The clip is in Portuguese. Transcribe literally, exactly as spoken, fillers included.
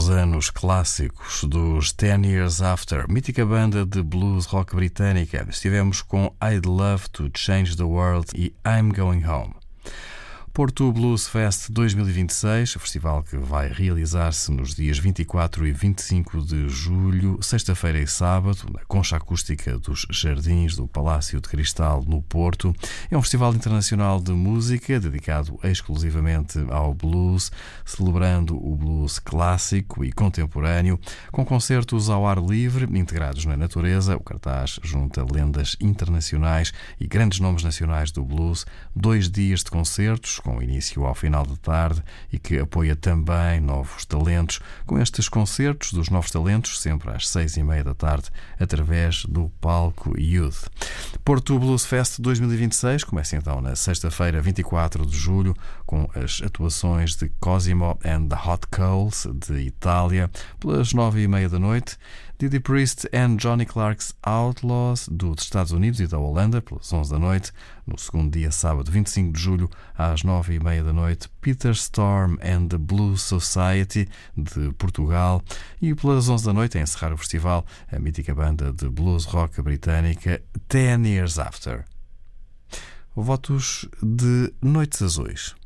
os anos clássicos dos Ten Years After, mítica banda de blues rock britânica. Estivemos com I'd Love to Change the World e I'm Going Home. Porto Blues Fest dois mil e vinte e seis, festival que vai realizar-se nos dias vinte e quatro e vinte e cinco de julho, sexta-feira e sábado, na Concha Acústica dos Jardins do Palácio de Cristal, no Porto. É um festival internacional de música dedicado exclusivamente ao blues, celebrando o blues clássico e contemporâneo, com concertos ao ar livre, integrados na natureza. O cartaz junta lendas internacionais e grandes nomes nacionais do blues, dois dias de concertos, com início ao final da tarde, e que apoia também novos talentos, com estes concertos dos novos talentos sempre às seis e meia da tarde, através do Palco Youth. Porto Blues Fest dois mil e vinte e seis começa então na sexta-feira, vinte e quatro de julho, com as atuações de Cosimo and the Hot Coals, de Itália, pelas nove e meia da noite. Didi Priest and Johnny Clark's Outlaws, dos Estados Unidos e da Holanda, pelas onze da noite. No segundo dia, sábado, vinte e cinco de julho, às nove e meia da noite, Peter Storm and the Blues Society, de Portugal. E pelas onze da noite, a encerrar o festival, a mítica banda de blues rock britânica Ten Years After. Votos de Noites Azuis.